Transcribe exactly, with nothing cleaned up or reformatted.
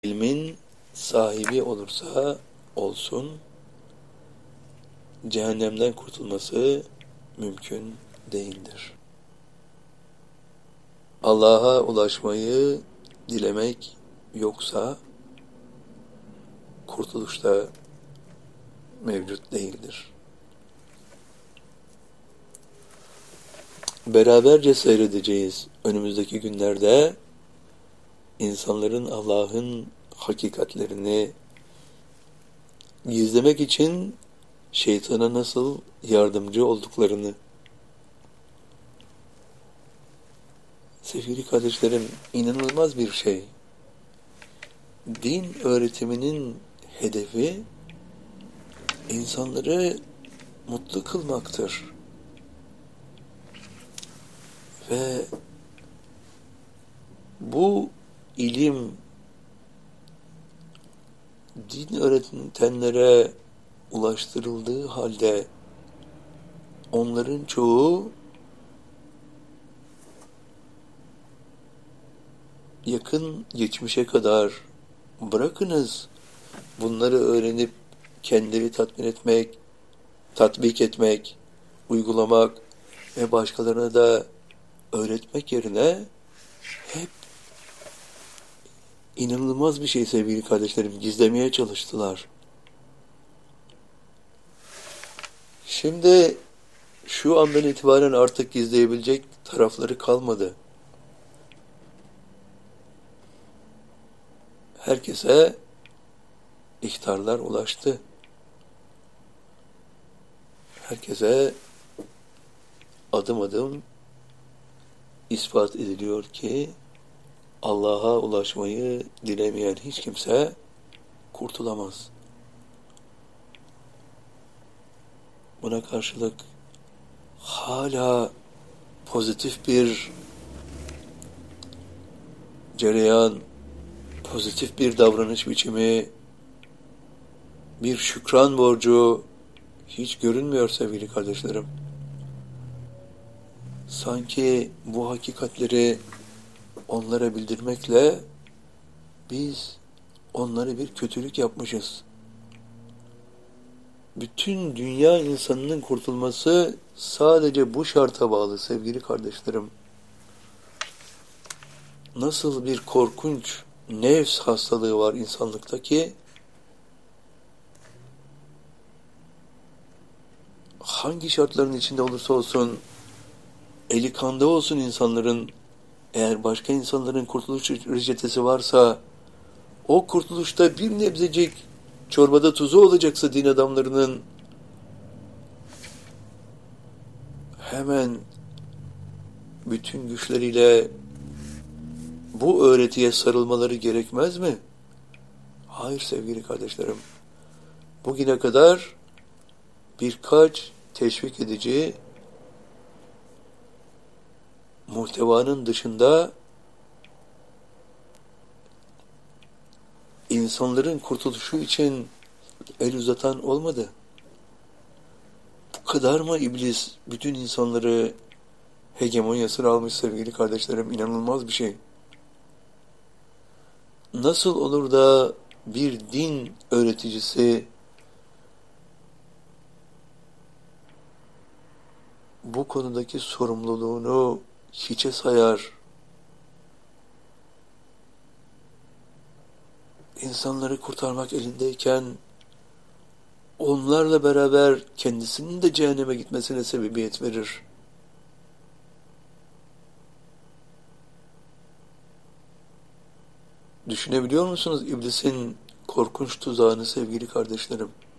ilmin sahibi olursa olsun, cehennemden kurtulması mümkün değildir. Allah'a ulaşmayı dilemek yoksa kurtuluş da mevcut değildir. Beraberce seyredeceğiz önümüzdeki günlerde insanların Allah'ın hakikatlerini gizlemek için şeytana nasıl yardımcı olduklarını. Sevgili kardeşlerim, inanılmaz bir şey. Din öğretiminin hedefi insanları mutlu kılmaktır. Ve bu ilim din öğretenlere ulaştırıldığı halde onların çoğu yakın geçmişe kadar bırakınız bunları öğrenip kendileri tatmin etmek, tatbik etmek, uygulamak ve başkalarına da öğretmek yerine hep inanılmaz bir şey sevgili kardeşlerim gizlemeye çalıştılar. Şimdi şu andan itibaren artık gizleyebilecek tarafları kalmadı. Herkese ihtarlar ulaştı. Herkese adım adım ispat ediliyor ki Allah'a ulaşmayı dilemeyen hiç kimse kurtulamaz. Buna karşılık hala pozitif bir cereyan, pozitif bir davranış biçimi, bir şükran borcu hiç görünmüyor sevgili kardeşlerim. Sanki bu hakikatleri onlara bildirmekle biz onlara bir kötülük yapmışız. Bütün dünya insanının kurtulması sadece bu şarta bağlı sevgili kardeşlerim. Nasıl bir korkunç nefs hastalığı var insanlıkta ki hangi şartların içinde olursa olsun eli kanda olsun insanların, eğer başka insanların kurtuluş reçetesi varsa o kurtuluşta bir nebzecik çorbada tuzu olacaksa din adamlarının hemen bütün güçleriyle bu öğretiye sarılmaları gerekmez mi? Hayır sevgili kardeşlerim. Bugüne kadar birkaç teşvik edici muhtevanın dışında insanların kurtuluşu için el uzatan olmadı. Bu kadar mı iblis bütün insanları hegemonyasına almış sevgili kardeşlerim? İnanılmaz bir şey. Nasıl olur da bir din öğreticisi bu konudaki sorumluluğunu hiçe sayar, insanları kurtarmak elindeyken onlarla beraber kendisinin de cehenneme gitmesine sebebiyet verir? Düşünebiliyor musunuz iblisin korkunç tuzağını sevgili kardeşlerim?